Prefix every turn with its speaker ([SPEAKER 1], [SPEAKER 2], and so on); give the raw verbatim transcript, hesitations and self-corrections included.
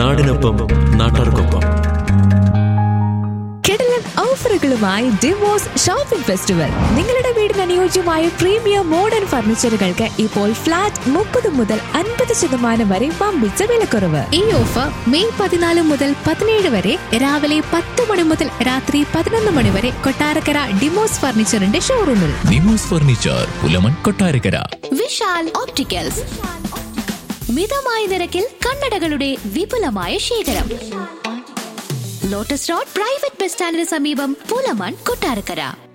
[SPEAKER 1] നാടിനൊപ്പം നാട്ടാർക്കൊപ്പം.
[SPEAKER 2] കിടിലൻ ഓഫറുകളുമായി ഡിവോഴ്സ് ഷോപ്പിംഗ് ഫെസ്റ്റിവൽ. നിങ്ങളുടെ വീടിന് അനുയോജ്യമായ പ്രീമിയം മോഡേൺ ഫർണിച്ചറുകൾക്ക് ഇപ്പോൾ ഫ്ലാറ്റ് മുപ്പത് മുതൽ അൻപത് ശതമാനം വരെ വമ്പിച്ച വിലക്കുറവ്. ഈ ഓഫർ മെയ് പതിനാല് മുതൽ പതിനേഴ് വരെ രാവിലെ പത്ത് മണി മുതൽ രാത്രി പതിനൊന്ന് മണി വരെ കൊട്ടാരക്കര ഡിമോസ് ഫർണിച്ചറിന്റെ ഷോറൂമിൽ.
[SPEAKER 3] ഡിമോസ് ഫർണിച്ചർ, പുലമൺ, കൊട്ടാരക്കര.
[SPEAKER 4] വിശാൽ ഓപ്റ്റിക്കൽസ്, മിതമായ നിരക്കിൽ കണ്ണടകളുടെ വിപുലമായ ശേഖരം. ലോട്ടസ് റോഡ് പ്രൈവറ്റ് ബസ് സ്റ്റാൻഡിന് സമീപം, പുലമൺ, കൊട്ടാരക്കര.